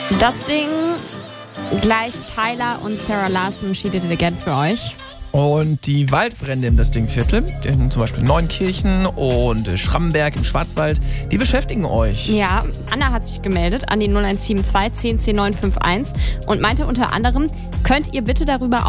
Das Ding gleich Tyler und Sarah Larson, She Did It Again für euch. Und die Waldbrände im Destingviertel, in zum Beispiel Neunkirchen und Schrammenberg im Schwarzwald, die beschäftigen euch. Ja, Anna hat sich gemeldet an die 0172 10 10 951 und meinte unter anderem, könnt ihr bitte darüber